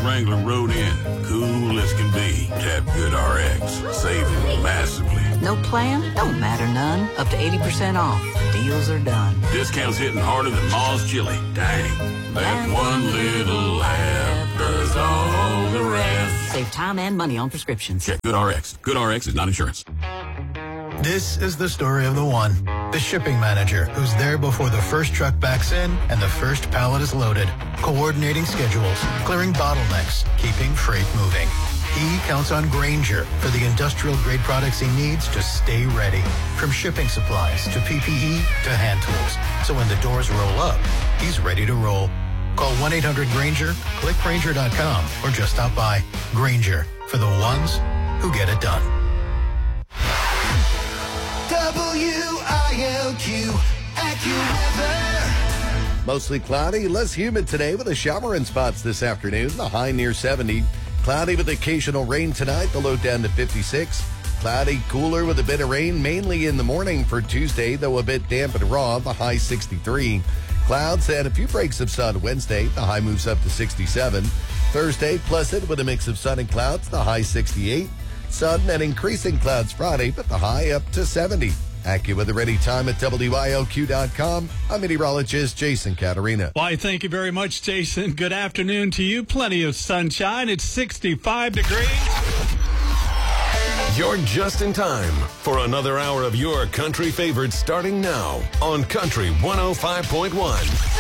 Wrangler rode in. Cool as can be. Tap GoodRx. Saving massively. No plan? Don't matter none. Up to 80% off. Deals are done. Discounts hitting harder than Ma's chili. Dang. That one little app does all the rest. Save time and money on prescriptions. Check GoodRx. GoodRx is not insurance. This is the story of the one, the shipping manager, who's there before the first truck backs in and the first pallet is loaded, coordinating schedules, clearing bottlenecks, keeping freight moving. He counts on Grainger for the industrial-grade products he needs to stay ready, from shipping supplies to PPE to hand tools. So when the doors roll up, he's ready to roll. Call 1-800-GRAINGER, click Grainger.com, or just stop by. Grainger, for the ones who get it done. WILQ AccuWeather. Mostly cloudy, less humid today with a shower in spots this afternoon. The high near 70. Cloudy with occasional rain tonight. The low down to 56. Cloudy, cooler with a bit of rain, mainly in the morning for Tuesday, though a bit damp and raw. The high 63. Clouds and a few breaks of sun Wednesday. The high moves up to 67. Thursday, pleasant with a mix of sun and clouds. The high 68. Sun and increasing clouds Friday, but the high up to 70. AccuWeather anytime at WILQ.com. I'm meteorologist Jason Caterina. Why, thank you very much, Jason. Good afternoon to you. Plenty of sunshine. It's 65 degrees. You're just in time for another hour of your country favorites starting now on Country 105.1.